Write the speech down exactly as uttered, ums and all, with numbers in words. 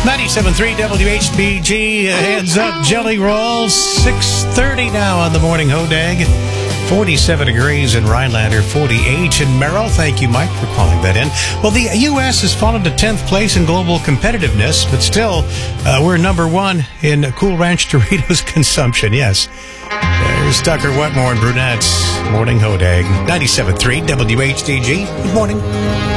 ninety-seven point three W H B G, Heads Up Jelly Rolls, six thirty now on the morning Hodag. forty-seven degrees in Rhinelander, forty-eight in Merrill. Thank you, Mike, for calling that in. Well, the U S has fallen to tenth place in global competitiveness, but still, uh, we're number one in Cool Ranch Doritos consumption, yes. There's Tucker Wetmore and Brunette's Morning Hodag, ninety-seven point three W H D G. Good morning.